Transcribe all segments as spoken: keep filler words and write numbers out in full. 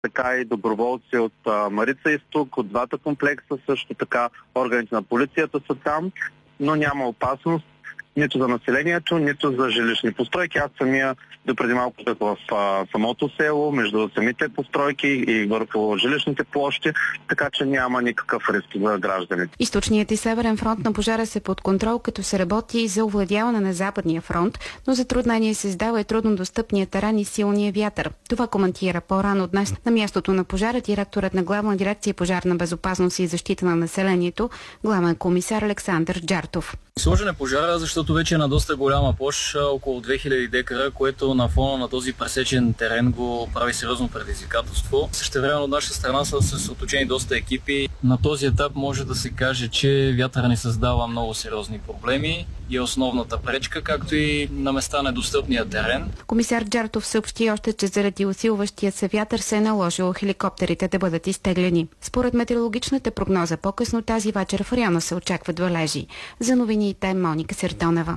така и доброволци от а, Марица изток, от двата комплекса, също така органите на полицията са там, но няма опасност нито за населението, нито за жилищни постройки. Аз самия до преди малко в а, самото село, между самите постройки и върху жилищните площи, така че няма никакъв риск за гражданите. Източният и северен фронт на пожара се под контрол, като се работи за овладяване на западния фронт, но затруднение се издава и трудно достъпния терен и силния вятър. Това коментира по-рано днес на мястото на пожара директорът на Главна дирекция пожарна безопасност и защита на населението, главен комисар Александър Джартов. Сложен е пожара, защото вече е на доста голяма площ, около две хиляди декара, което на фона на този пресечен терен го прави сериозно предизвикателство. Същевременно от наша страна са съсредоточени доста екипи. На този етап може да се каже, че вятъра ни създава много сериозни проблеми и основната пречка, както и на места недостъпния терен. Комисар Джартов съобщи още, че заради усилващия се вятър се е наложило хеликоптерите да бъдат изтеглени. Според метеорологичната прогноза, по-късно тази вечер в района се очакват валежи. За новините Моника Сертонева.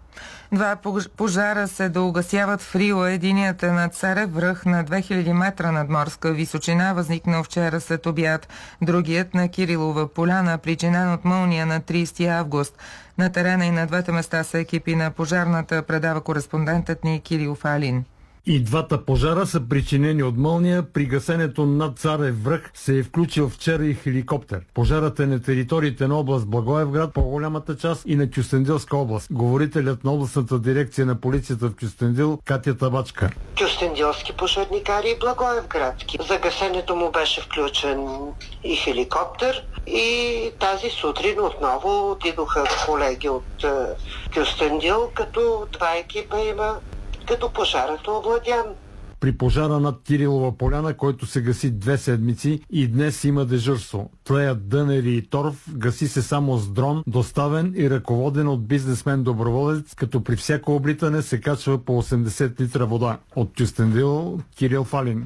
Два пожара се доугасяват в Рила. Единият е на Царев връх на две хиляди метра над морска височина, възникнал вчера след обяд. Другият на Кирилова поляна, причинен от мълния на тридесети август. На терена и на двете места са екипи на пожарната, предава кореспондентът ни Кирил Фалин. И двата пожара са причинени от мълния. При гасенето над Царев връх се е включил вчера и хеликоптер. Пожарът е на териториите на област Благоевград, по-голямата част, и на Кюстендилска област. Говорителят на областната дирекция на полицията в Кюстендил Катя Табачка. Кюстендилски пожарникари и Благоевградски. За гасенето му беше включен и хеликоптер и тази сутрин отново отидоха колеги от Кюстендил, като два екипа има, като пожарът е овладян. При пожара над Кирилова поляна, който се гаси две седмици, и днес има дежурство. Тлеят дънери и торф, гаси се само с дрон, доставен и ръководен от бизнесмен-доброволец, като при всяко облитане се качва по осемдесет литра вода. От Кюстендил, Кирил Фалин.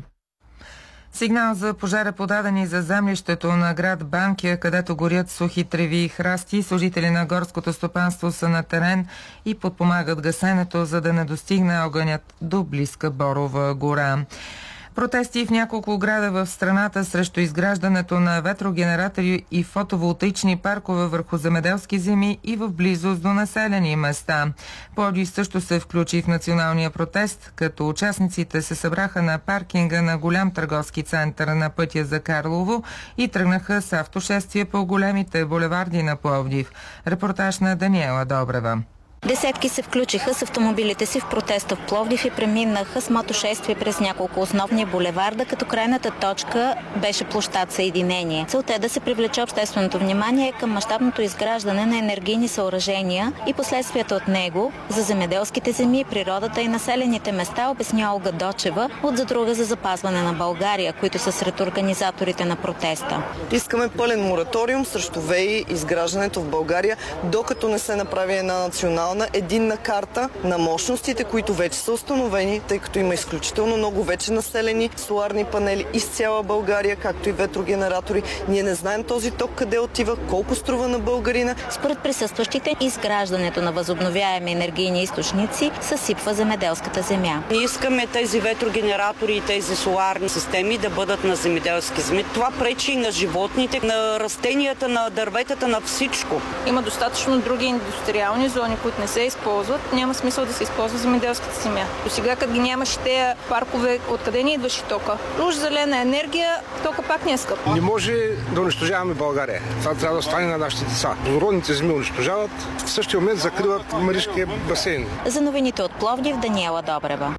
Сигнал за пожара подадени за землището на град Банкя, където горят сухи треви и храсти. Служители на горското стопанство са на терен и подпомагат гасенето, за да не достигне огънят до близка Борова гора. Протести в няколко града в страната срещу изграждането на ветрогенератори и фотоволтаични паркове върху земеделски земи и в близост до населени места. Пловдив също се включи в националния протест, като участниците се събраха на паркинга на голям търговски център на пътя за Карлово и тръгнаха с автошествие по големите булеварди на Пловдив. Репортаж на Даниела Добрева. Десетки се включиха с автомобилите си в протеста в Пловдив и преминаха с мотошествие през няколко основни булеварда, като крайната точка беше площад Съединение. Целта е да се привлече общественото внимание към мащабното изграждане на енергийни съоръжения и последствията от него за земеделските земи, природата и населените места, обясня Олга Дочева от Задруга за запазване на България, които са сред организаторите на протеста. Искаме пълен мораториум срещу ВЕИ изграждането в България, докато не се направи една национална единна карта на мощностите, които вече са установени, тъй като има изключително много вече населени соларни панели из цяла България, както и ветрогенератори. Ние не знаем този ток къде отива, колко струва на българина. Според присъстващите, изграждането на възобновяеми енергийни източници съсипва земеделската земя. Ние искаме тези ветрогенератори и тези соларни системи да бъдат на земеделски земи. Това пречи и на животните, на растенията, на дърветата, на всичко. Има достатъчно други индустриални зони, които не се използват, няма смисъл да се използва земеделската земя. До сега, като ги нямаше тези паркове, откъде ни идваше тока? Уж зелена енергия, тока пак не е скъп. Не може да унищожаваме България. Това трябва да стане на нашите деца. Родните земи унищожават, в същия момент закриват Маришкия басейн. За новините от Пловдив, Даниела Добрева.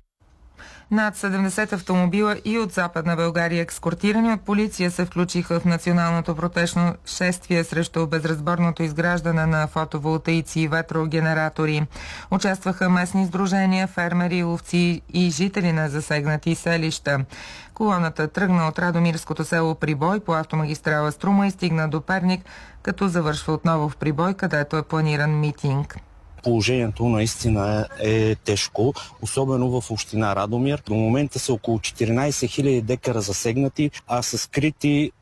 Над седемдесет автомобила и от Западна България, ескортирани от полиция, се включиха в националното протестно шествие срещу безразборното изграждане на фотоволтаици и ветрогенератори. Участваха местни сдружения, фермери, ловци и жители на засегнати селища. Колоната тръгна от Радомирското село Прибой по автомагистрала Струма и стигна до Перник, като завършва отново в Прибой, където е планиран митинг. Положението наистина е, е тежко, особено в община Радомир. До момента са около четиринайсет хиляди декара засегнати, а са скрити